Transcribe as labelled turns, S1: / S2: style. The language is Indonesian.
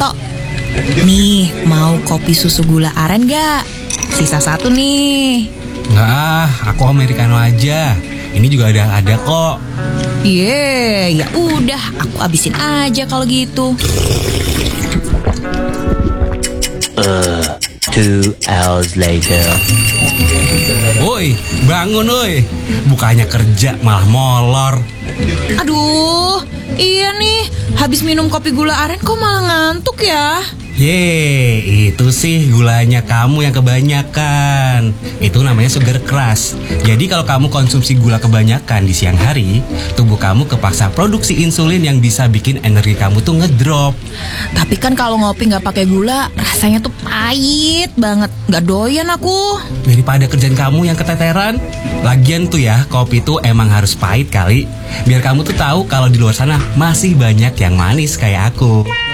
S1: Tok. Nih, mau kopi susu gula aren gak? Sisa satu nih.
S2: Nggak, aku americano aja. Ini juga ada kok.
S1: Ya udah, aku habisin aja kalau gitu.
S3: 2 hours later.
S2: Woi, bangun woi. Bukannya kerja malah molor.
S1: Aduh, iya nih, habis minum kopi gula aren kok malah ngantuk ya?
S2: Itu sih gulanya kamu yang kebanyakan. Itu namanya sugar crush. Jadi kalau kamu konsumsi gula kebanyakan di siang hari, tubuh kamu kepaksa produksi insulin yang bisa bikin energi kamu tuh ngedrop.
S1: Tapi kan kalau ngopi nggak pakai gula, rasanya tuh pahit banget. Nggak doyan aku.
S2: Daripada kerjaan kamu yang keteteran. Lagian tuh ya, kopi tuh emang harus pahit kali. Biar kamu tuh tahu kalau di luar sana masih banyak yang manis kayak aku.